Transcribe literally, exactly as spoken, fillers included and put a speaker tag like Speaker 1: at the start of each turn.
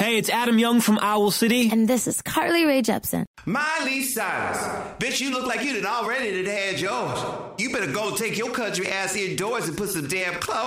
Speaker 1: Hey, it's Adam Young from Owl City.
Speaker 2: And this is Carly Rae Jepsen.
Speaker 3: Miley Cyrus. Bitch, you look like you done already done had yours. You better go take your country ass indoors and put some damn clothes